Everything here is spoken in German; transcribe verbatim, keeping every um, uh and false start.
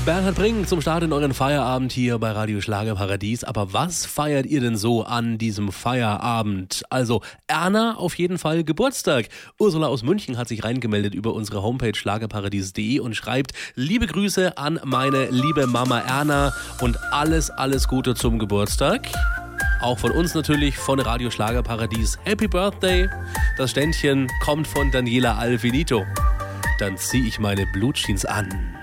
Bernhard Brink zum Start in euren Feierabend hier bei Radio Schlagerparadies. Aber was feiert ihr denn so an diesem Feierabend? Also Erna auf jeden Fall Geburtstag. Ursula aus München hat sich reingemeldet über unsere Homepage schlagerparadies punkt de und schreibt: Liebe Grüße an meine liebe Mama Erna und alles, alles Gute zum Geburtstag. Auch von uns natürlich, von Radio Schlagerparadies. Happy Birthday. Das Ständchen kommt von Daniela Alfinito. Dann zieh ich meine Blutjeans an.